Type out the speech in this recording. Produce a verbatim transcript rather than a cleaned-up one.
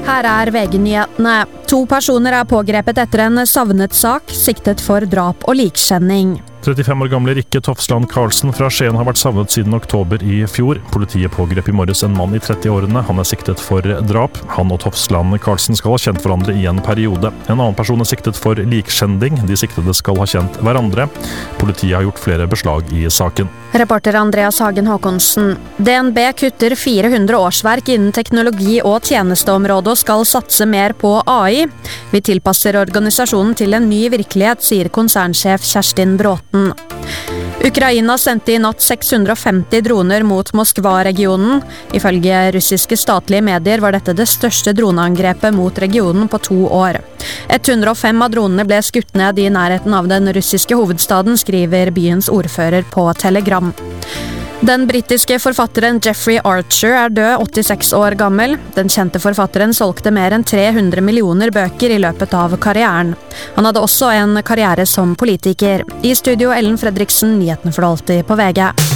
Her er V G-nyhetene. To personer er pågrepet etter en savnet sak, siktet for drap og likskjenning. trettifem år gamle Rikke Tofsland Karlsen fra Skien har vært savnet siden oktober i fjor. Politiet pågrep i morges en mann i tretti-årene. Han er siktet for drap. Han og Tofsland Karlsen skal ha kjent hverandre i en periode. En annen person er siktet for likskjending. De siktede skal ha kjent hverandre. Politiet har gjort flere beslag i saken. Reporter Andreas Hagen Håkonsen. D N B kutter fire hundre årsverk innen teknologi- og tjenesteområdet og skal satse mer på A I. Vi tilpasser organisasjonen til en ny virkelighet, sier konsernsjef Kjerstin Bråten. Ukraina sendte i natt seks hundre og femti droner mot Moskva-regionen. Ifølge russiske statlige medier var dette det største droneangrepet mot regionen på to år. hundre og fem av dronene ble skutt ned i nærheten av den russiske hovedstaden, skriver byens ordfører på Telegram. Den britiske forfatteren Jeffrey Archer er død, åttiseks år gammel. Den kjente forfatteren solgte mer enn tre hundre millioner bøker i løpet av karrieren. Han hadde også en karriere som politiker. I studio Ellen Fredriksen, nyhetene for alltid på V G.